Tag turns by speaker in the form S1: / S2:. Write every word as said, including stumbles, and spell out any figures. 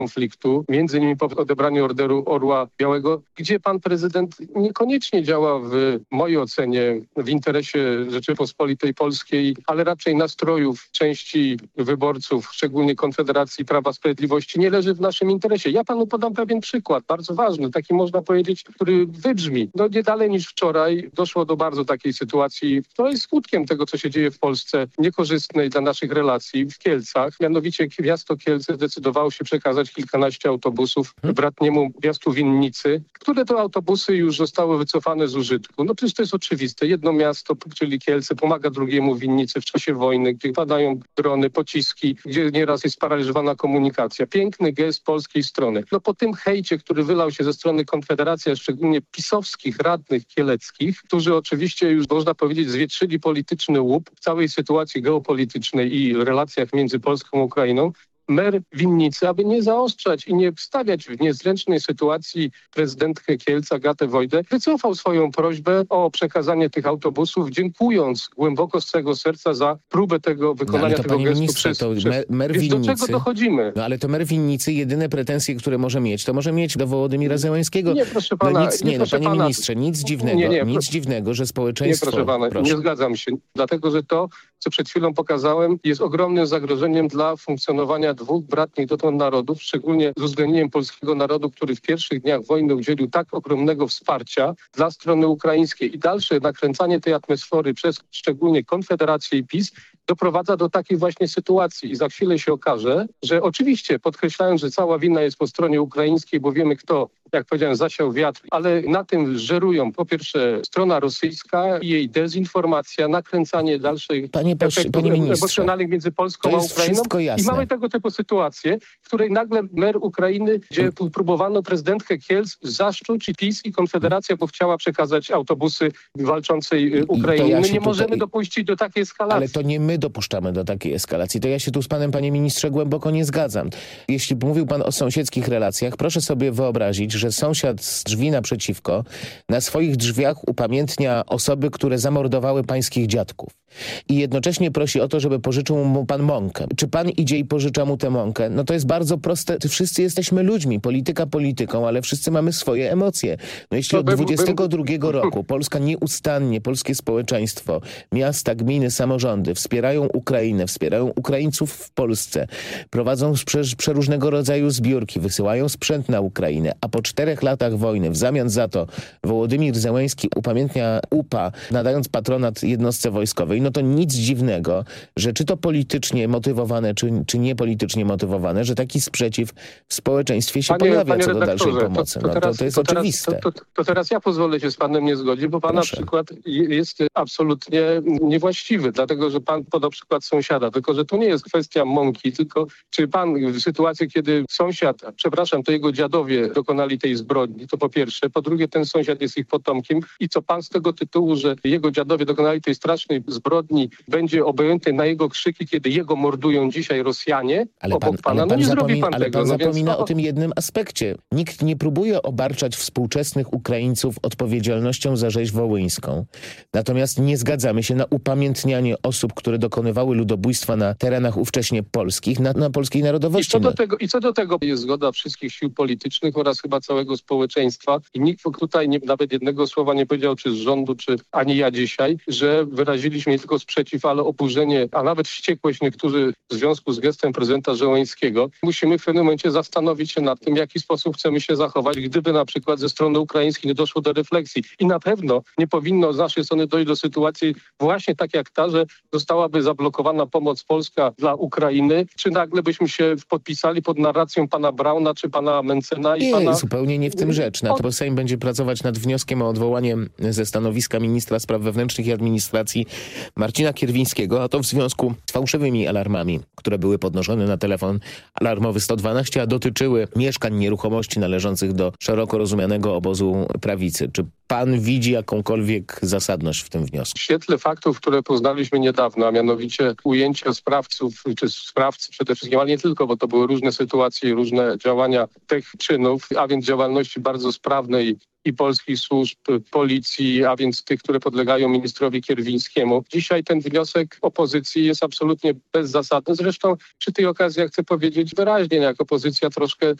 S1: konfliktu, między innymi po odebraniu Orderu Orła Białego, gdzie pan prezydent niekoniecznie działa w mojej ocenie w interesie Rzeczypospolitej Polskiej, ale raczej nastrojów części wyborców, szczególnie Konfederacji Prawa Sprawiedliwości, nie leży w naszym interesie. Ja panu podam pewien przykład, bardzo ważny, taki można powiedzieć, który wybrzmi. No nie dalej niż wczoraj doszło do bardzo takiej sytuacji, to jest skutkiem tego, co się dzieje w Polsce, niekorzystnej dla naszych relacji w Kielcach. Mianowicie miasto Kielce zdecydowało się przekazać kilkanaście autobusów bratniemu miastu Winnicy, które to autobusy już zostały wycofane z użytku. No przecież to jest oczywiste. Jedno miasto, czyli Kielce, pomaga drugiemu Winnicy w czasie wojny, gdzie padają drony, pociski, gdzie nieraz jest sparaliżowana komunikacja. Piękny gest polskiej strony. No po tym hejcie, który wylał się ze strony Konfederacji, a szczególnie pisowskich radnych kieleckich, którzy oczywiście już można powiedzieć zwietrzyli polityczny łup w całej sytuacji geopolitycznej i relacjach między Polską a Ukrainą, mer Winnicy, aby nie zaostrzać i nie wstawiać w niezręcznej sytuacji prezydentkę Kielc Agatę Wojdę, wycofał swoją prośbę o przekazanie tych autobusów, dziękując głęboko z całego serca za próbę tego wykonania
S2: no,
S1: tego gestu
S2: ministrze,
S1: przez,
S2: to
S1: przez...
S2: mer, mer
S1: Więc
S2: Winnicy,
S1: do czego dochodzimy?
S2: No ale to mer Winnicy jedyne pretensje, które może mieć, to może mieć do Wołodymira Zełańskiego.
S1: Nie, proszę pana.
S2: No nic, nie,
S1: nie,
S2: no,
S1: proszę
S2: panie
S1: pana,
S2: ministrze, nic dziwnego,
S1: nie, nie,
S2: nic
S1: proszę,
S2: dziwnego, że społeczeństwo...
S1: Nie, proszę pana,
S2: proszę.
S1: nie zgadzam się. Dlatego, że to, co przed chwilą pokazałem, jest ogromnym zagrożeniem dla funkcjonowania dwóch bratnich dotąd narodów, szczególnie z uwzględnieniem polskiego narodu, który w pierwszych dniach wojny udzielił tak ogromnego wsparcia dla strony ukraińskiej. I dalsze nakręcanie tej atmosfery przez szczególnie Konfederację i PiS doprowadza do takiej właśnie sytuacji. I za chwilę się okaże, że oczywiście podkreślając, że cała wina jest po stronie ukraińskiej, bo wiemy kto, jak powiedziałem, zasiał wiatr, ale na tym żerują po pierwsze strona rosyjska i jej dezinformacja, nakręcanie dalszych
S2: panie
S1: efektów
S2: panie ministrze,
S1: emocjonalnych między Polską a Ukrainą. I mamy tego typu sytuację, w której nagle mer Ukrainy, gdzie próbowano prezydentkę Kielc zaszczuć i PiS i Konfederacja, bo chciała przekazać autobusy walczącej Ukrainie.
S2: Ja
S1: my nie
S2: tutaj...
S1: możemy dopuścić do takiej eskalacji.
S2: Ale to nie my dopuszczamy do takiej eskalacji. To ja się tu z panem, panie ministrze, głęboko nie zgadzam. Jeśli mówił pan o sąsiedzkich relacjach, proszę sobie wyobrazić, że sąsiad z drzwi naprzeciwko na swoich drzwiach upamiętnia osoby, które zamordowały pańskich dziadków. I jednocześnie prosi o to, żeby pożyczył mu pan mąkę. Czy pan idzie i pożycza mu tę mąkę? No to jest bardzo proste. Wszyscy jesteśmy ludźmi. Polityka polityką, ale wszyscy mamy swoje emocje. No jeśli od dwudziestego drugiego roku Polska nieustannie, polskie społeczeństwo, miasta, gminy, samorządy wspierają Ukrainę, wspierają Ukraińców w Polsce, prowadzą przeróżnego rodzaju zbiórki, wysyłają sprzęt na Ukrainę, a po czterech latach wojny w zamian za to Wołodymir Zełański upamiętnia U P A, nadając patronat jednostce wojskowej, no to nic dziwnego, że czy to politycznie motywowane, czy, czy niepolitycznie motywowane, że taki sprzeciw w społeczeństwie się panie, pojawia panie co do dalszej pomocy. To, to, teraz, no to, to jest to oczywiste.
S1: Teraz, to, to, to teraz ja pozwolę się z panem nie zgodzić, bo pana Proszę. przykład jest absolutnie niewłaściwy, dlatego że pan podał przykład sąsiada, tylko że to nie jest kwestia mąki, tylko czy pan w sytuacji, kiedy sąsiad, przepraszam, to jego dziadowie dokonali tej zbrodni, to po pierwsze, po drugie ten sąsiad jest ich potomkiem i co pan z tego tytułu, że jego dziadowie dokonali tej strasznej zbrodni, będzie obojętny na jego krzyki, kiedy jego mordują dzisiaj Rosjanie
S2: ale
S1: obok
S2: pan,
S1: pana,
S2: ale pan
S1: no nie
S2: zapomina,
S1: zrobi pan
S2: ale
S1: tego.
S2: pan
S1: No
S2: zapomina
S1: więc,
S2: o tym jednym aspekcie. Nikt nie próbuje obarczać współczesnych Ukraińców odpowiedzialnością za rzeź wołyńską. Natomiast nie zgadzamy się na upamiętnianie osób, które dokonywały ludobójstwa na terenach ówcześnie polskich, na, na polskiej narodowości.
S1: I co, do tego, I co do tego jest zgoda wszystkich sił politycznych oraz chyba całego społeczeństwa i nikt tutaj nie, nawet jednego słowa nie powiedział, czy z rządu, czy ani ja dzisiaj, że wyraziliśmy nie tylko sprzeciw, ale oburzenie, a nawet wściekłość niektórzy w związku z gestem prezydenta Zełańskiego. Musimy w pewnym momencie zastanowić się nad tym, w jaki sposób chcemy się zachować, gdyby na przykład ze strony ukraińskiej nie doszło do refleksji. I na pewno nie powinno z naszej strony dojść do sytuacji właśnie tak jak ta, że zostałaby zablokowana pomoc polska dla Ukrainy, czy nagle byśmy się podpisali pod narracją pana Brauna, czy pana Mencena i
S2: nie,
S1: pana...
S2: zupełnie nie w tym rzecz. Na to, bo Sejm będzie pracować nad wnioskiem o odwołanie ze stanowiska ministra spraw wewnętrznych i administracji Marcina Kierwińskiego, a to w związku z fałszywymi alarmami, które były podnoszone na telefon alarmowy sto dwanaście, a dotyczyły mieszkań, nieruchomości należących do szeroko rozumianego obozu prawicy. Czy pan widzi jakąkolwiek zasadność w tym wniosku?
S1: W świetle faktów, które poznaliśmy niedawno, a mianowicie ujęcia sprawców, czy sprawcy przede wszystkim, ale nie tylko, bo to były różne sytuacje i różne działania tych czynów, a więc działalności bardzo sprawnej i polskich służb, policji, a więc tych, które podlegają ministrowi Kierwińskiemu. Dzisiaj ten wniosek opozycji jest absolutnie bezzasadny. Zresztą przy tej okazji ja chcę powiedzieć wyraźnie, jak opozycja troszkę